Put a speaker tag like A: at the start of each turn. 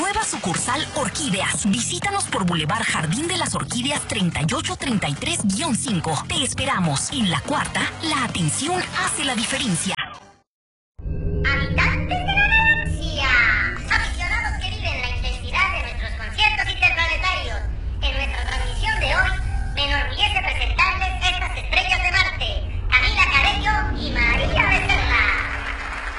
A: Nueva sucursal Orquídeas. Visítanos por Boulevard Jardín de las Orquídeas 3833-5. Te esperamos. En La Cuarta, la atención hace la diferencia.